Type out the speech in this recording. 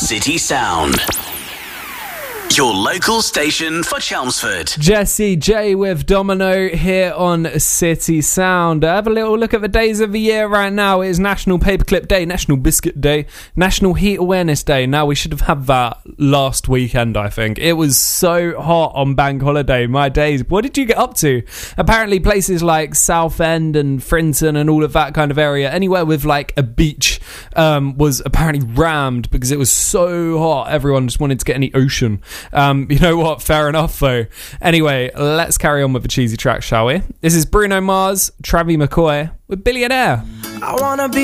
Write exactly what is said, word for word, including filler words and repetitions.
City Sound. Your local station for Chelmsford. Jessie J with Domino here on City Sound. Have a little look at the days of the year right now. It is National Paperclip Day, National Biscuit Day, National Heat Awareness Day. Now, we should have had that last weekend, I think. It was so hot on Bank Holiday, my days. What did you get up to? Apparently places like Southend and Frinton and all of that kind of area, anywhere with like a beach, um, was apparently rammed because it was so hot. Everyone just wanted to get in the ocean. Um, you know what? Fair enough, though. Anyway, let's carry on with the cheesy track, shall we? This is Bruno Mars, Travie McCoy with Billionaire. I wanna be